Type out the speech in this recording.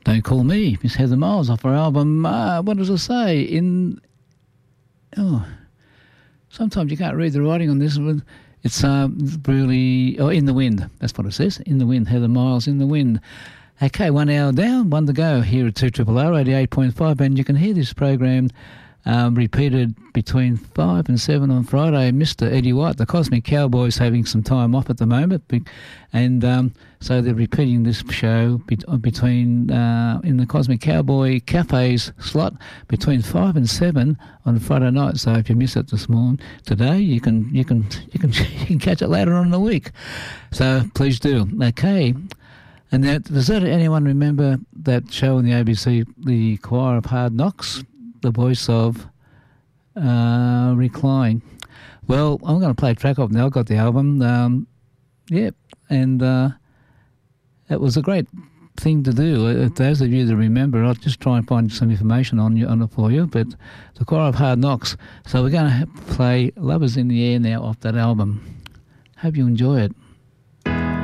Don't Call Me, Miss Heather Miles, off her album, what does it say? Sometimes you can't read the writing on this. It's really... Oh, In the Wind. That's what it says. In the Wind. Heather Miles, In the Wind. Okay, 1 hour down, 1 to go here at 2RRR 88.5, and you can hear this program repeated between 5 and 7 on Friday. Mr. Eddie White, the Cosmic Cowboys, having some time off at the moment, and so they're repeating this show between in the Cosmic Cowboy Cafes slot between 5 and 7 on Friday night. So if you miss it today, you can catch it later on in the week. So please do. Okay. And does anyone remember that show on the ABC, The Choir of Hard Knocks? The voice of Recline. Well, I'm going to play a track off now. I've got the album. And it was a great thing to do. Those of you that remember, I'll just try and find some information on it for you. But The Choir of Hard Knocks. So we're going to play Lovers in the Air now off that album. Hope you enjoy it.